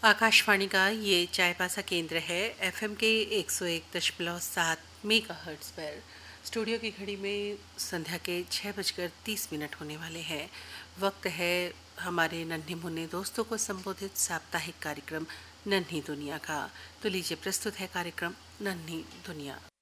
आकाशवाणी का ये चायपासा केंद्र है एफएम के 101.7 मेगाहर्ट्ज़ पर। स्टूडियो की घड़ी में संध्या के 6:30 होने वाले हैं। वक्त है हमारे नन्हे मुन्ने दोस्तों को संबोधित साप्ताहिक कार्यक्रम नन्ही दुनिया का। तो लीजिए प्रस्तुत है कार्यक्रम नन्ही दुनिया।